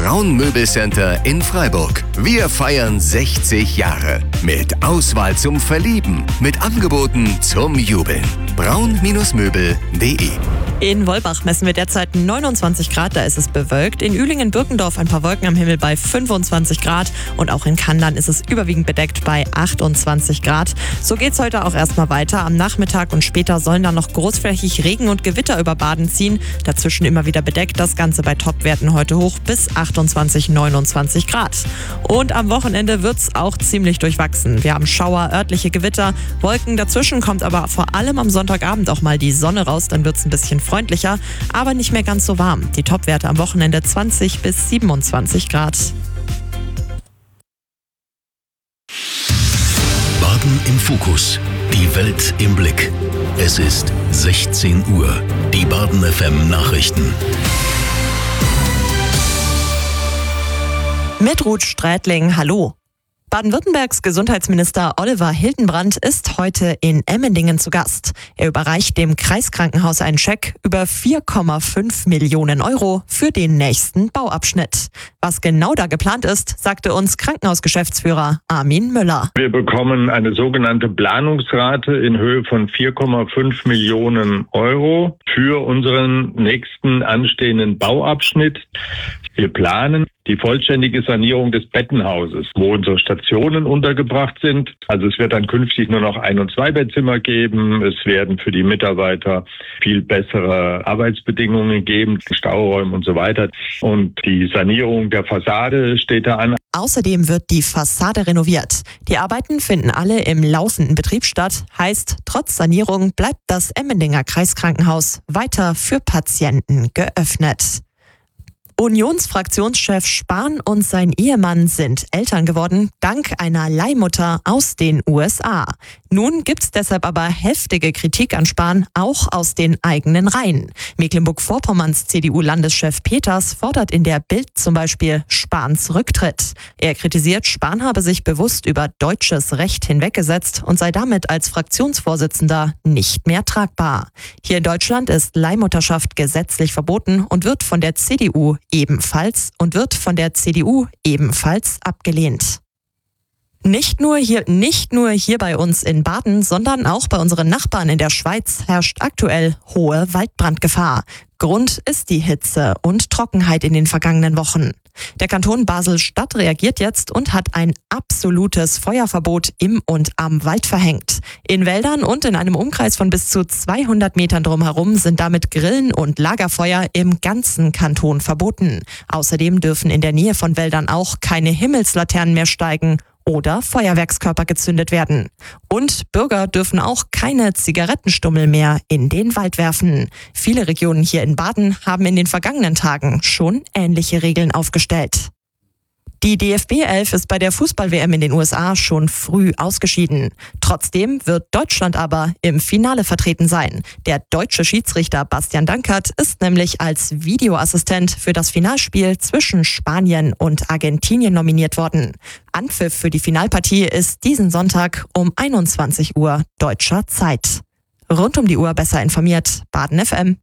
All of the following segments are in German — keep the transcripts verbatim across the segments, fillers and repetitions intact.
Braun Möbelcenter in Freiburg. Wir feiern sechzig Jahre. Mit Auswahl zum Verlieben. Mit Angeboten zum Jubeln. braun Möbel punkt de. In Wolbach messen wir derzeit neunundzwanzig Grad, da ist es bewölkt. In Ühlingen-Birkendorf ein paar Wolken am Himmel bei fünfundzwanzig Grad. Und auch in Kandern ist es überwiegend bedeckt bei achtundzwanzig Grad. So geht's heute auch erstmal weiter. Am Nachmittag und später sollen dann noch großflächig Regen und Gewitter über Baden ziehen. Dazwischen immer wieder bedeckt, das Ganze bei Topwerten heute hoch bis achtundzwanzig, neunundzwanzig Grad. Und am Wochenende wird's auch ziemlich durchwachsen. Wir haben Schauer, örtliche Gewitter, Wolken. Dazwischen kommt aber vor allem am Sonntagabend auch mal die Sonne raus. Dann wird's ein bisschen freundlicher, aber nicht mehr ganz so warm. Die Topwerte am Wochenende zwanzig bis siebenundzwanzig Grad. Baden im Fokus. Die Welt im Blick. Es ist sechzehn Uhr. Die Baden F M Nachrichten. Mit Ruth Strätling, hallo. Baden-Württembergs Gesundheitsminister Oliver Hildenbrand ist heute in Emmendingen zu Gast. Er überreicht dem Kreiskrankenhaus einen Scheck über vier Komma fünf Millionen Euro für den nächsten Bauabschnitt. Was genau da geplant ist, sagte uns Krankenhausgeschäftsführer Armin Müller. Wir bekommen eine sogenannte Planungsrate in Höhe von vier Komma fünf Millionen Euro für unseren nächsten anstehenden Bauabschnitt. Wir planen die vollständige Sanierung des Bettenhauses, wo unsere Stationen untergebracht sind. Also es wird dann künftig nur noch Ein- und Zwei-Bettzimmer geben. Es werden für die Mitarbeiter viel bessere Arbeitsbedingungen geben, Stauräume und so weiter. Und die Sanierung der Fassade steht da an. Außerdem wird die Fassade renoviert. Die Arbeiten finden alle im laufenden Betrieb statt. Heißt, trotz Sanierung bleibt das Emmendinger Kreiskrankenhaus weiter für Patienten geöffnet. Unionsfraktionschef Spahn und sein Ehemann sind Eltern geworden, dank einer Leihmutter aus den U S A. Nun gibt's deshalb aber heftige Kritik an Spahn, auch aus den eigenen Reihen. Mecklenburg-Vorpommerns C D U-Landeschef Peters fordert in der Bild zum Beispiel Spahns Rücktritt. Er kritisiert, Spahn habe sich bewusst über deutsches Recht hinweggesetzt und sei damit als Fraktionsvorsitzender nicht mehr tragbar. Hier in Deutschland ist Leihmutterschaft gesetzlich verboten und wird von der C D U ebenfalls und wird von der C D U ebenfalls abgelehnt. Nicht nur hier, nicht nur hier bei uns in Baden, sondern auch bei unseren Nachbarn in der Schweiz herrscht aktuell hohe Waldbrandgefahr. Grund ist die Hitze und Trockenheit in den vergangenen Wochen. Der Kanton Basel-Stadt reagiert jetzt und hat ein absolutes Feuerverbot im und am Wald verhängt. In Wäldern und in einem Umkreis von bis zu zweihundert Metern drumherum sind damit Grillen und Lagerfeuer im ganzen Kanton verboten. Außerdem dürfen in der Nähe von Wäldern auch keine Himmelslaternen mehr steigen oder Feuerwerkskörper gezündet werden. Und Bürger dürfen auch keine Zigarettenstummel mehr in den Wald werfen. Viele Regionen hier in Baden haben in den vergangenen Tagen schon ähnliche Regeln aufgestellt. Die D F B elf ist bei der Fußball-W M in den U S A schon früh ausgeschieden. Trotzdem wird Deutschland aber im Finale vertreten sein. Der deutsche Schiedsrichter Bastian Dankert ist nämlich als Videoassistent für das Finalspiel zwischen Spanien und Argentinien nominiert worden. Anpfiff für die Finalpartie ist diesen Sonntag um einundzwanzig Uhr deutscher Zeit. Rund um die Uhr besser informiert, Baden F M.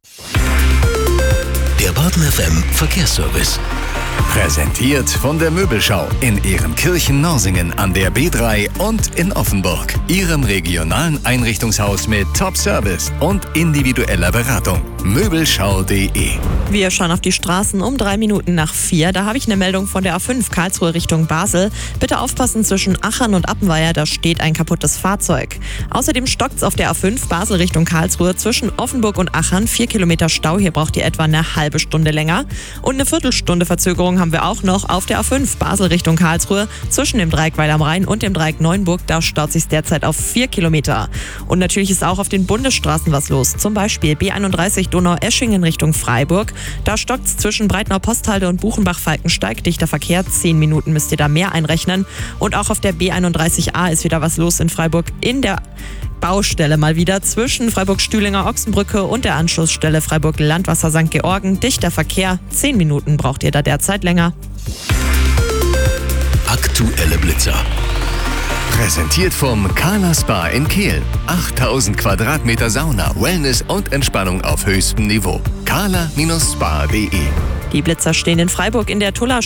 Der Baden F M Verkehrsservice. Präsentiert von der Möbelschau in Ehrenkirchen-Norsingen an der B drei und in Offenburg. Ihrem regionalen Einrichtungshaus mit Top-Service und individueller Beratung. Möbelschau punkt de. Wir schauen auf die Straßen um drei Minuten nach vier. Da habe ich eine Meldung von der A fünf Karlsruhe Richtung Basel. Bitte aufpassen, zwischen Achern und Appenweier, da steht ein kaputtes Fahrzeug. Außerdem stockt's auf der A fünf Basel Richtung Karlsruhe zwischen Offenburg und Achern. Vier Kilometer Stau, hier braucht ihr etwa eine halbe Stunde länger. Und eine Viertelstunde Verzögerung haben wir auch noch auf der A fünf Basel Richtung Karlsruhe zwischen dem Dreieck Weil am Rhein und dem Dreieck Neuenburg. Da staut sich derzeit auf vier Kilometer. Und natürlich ist auch auf den Bundesstraßen was los. Zum Beispiel B einunddreißig Donau-Eschingen Richtung Freiburg. Da stockt's zwischen Breitnau-Posthalde und Buchenbach-Falkensteig. Dichter Verkehr, zehn Minuten müsst ihr da mehr einrechnen. Und auch auf der B einunddreißig A ist wieder was los in Freiburg in der Baustelle mal wieder zwischen Freiburg-Stühlinger-Ochsenbrücke und der Anschlussstelle Freiburg-Landwasser Sankt Georgen. Dichter Verkehr, zehn Minuten braucht ihr da derzeit länger. Aktuelle Blitzer. Präsentiert vom Carla Spa in Kehl. achttausend Quadratmeter Sauna, Wellness und Entspannung auf höchstem Niveau. carla Bindestrich spa punkt de. Die Blitzer stehen in Freiburg in der Tuller